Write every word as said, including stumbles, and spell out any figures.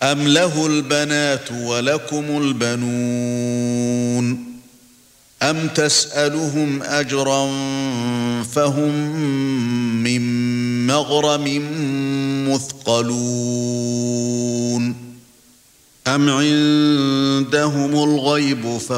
أَمْ لَهُ الْبَنَاتُ وَلَكُمُ الْبَنُونَ أَمْ تَسْأَلُهُمْ أَجْرًا فَهُمْ مِنْ مَغْرَمٍ مُثْقَلُونَ أَمْ عِندَهُمُ الْغَيْبُ